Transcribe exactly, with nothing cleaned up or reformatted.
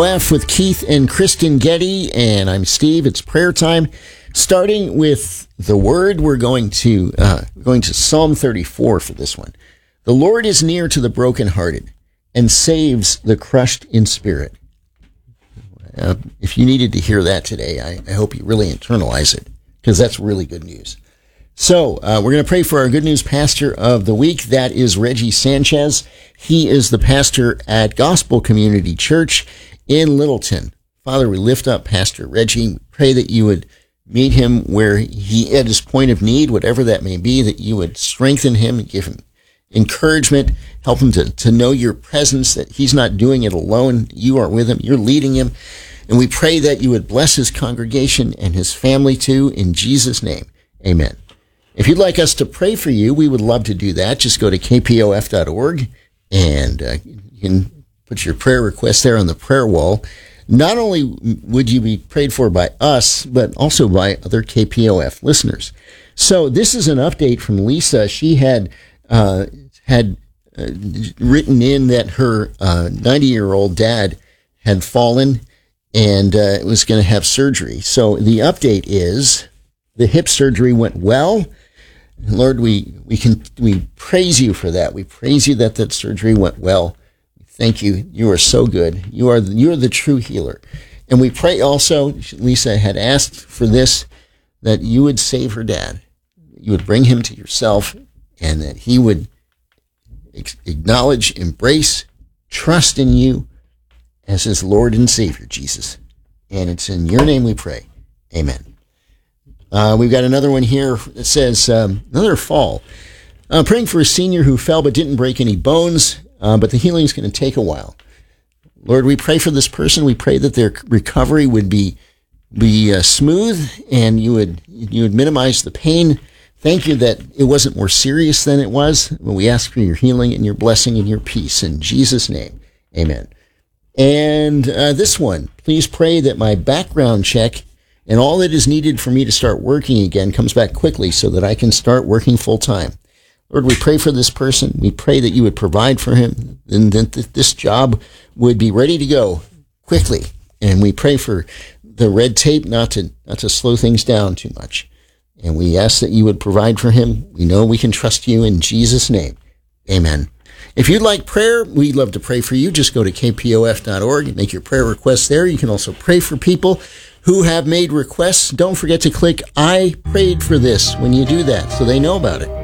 F with Keith and Kristen Getty, and I'm Steve. It's prayer time. Starting with the word, we're going to uh, going to Psalm thirty-four for this one. The Lord is near to the brokenhearted and saves the crushed in spirit. Uh, if you needed to hear that today, I, I hope you really internalize it, because that's really good news. So uh, we're going to pray for our Good News Pastor of the Week. That is Reggie Sanchez. He is the pastor at Gospel Community Church in Littleton. Father, we lift up Pastor Reggie. Pray that you would meet him where he at his point of need, whatever that may be, that you would strengthen him and give him encouragement, help him to, to know your presence, that he's not doing it alone. You are with him. You're leading him. And we pray that you would bless his congregation and his family too, in Jesus' name. Amen. If you'd like us to pray for you, we would love to do that. Just go to k p o f dot org and uh, you can put your prayer request there on the prayer wall. Not only would you be prayed for by us, but also by other K P O F listeners. So this is an update from Lisa. She had uh, had uh, written in that her ninety-year-old uh, dad had fallen and uh, was going to have surgery. So the update is the hip surgery went well. Lord, we we can we praise you for that. We praise you that that surgery went well. Thank you. You are so good. You are the, you are the true healer. And we pray also, Lisa had asked for this, that you would save her dad. You would bring him to yourself, and that he would acknowledge, embrace, trust in you as his Lord and Savior, Jesus. And it's in your name we pray. Amen. Uh, we've got another one here that says, um, another fall. Uh, praying for a senior who fell but didn't break any bones, uh, but the healing is going to take a while. Lord, we pray for this person. We pray that their recovery would be be uh, smooth, and you would you would minimize the pain. Thank you that it wasn't more serious than it was. But we ask for your healing and your blessing and your peace in Jesus' name. Amen. And uh, this one, please pray that my background check and all that is needed for me to start working again comes back quickly so that I can start working full time. Lord, we pray for this person. We pray that you would provide for him and that this job would be ready to go quickly. And we pray for the red tape not to not to slow things down too much. And we ask that you would provide for him. We know we can trust you in Jesus' name. Amen. If you'd like prayer, we'd love to pray for you. Just go to k p o f dot org and make your prayer requests there. You can also pray for people who have made requests. Don't forget to click I prayed for this when you do that so they know about it.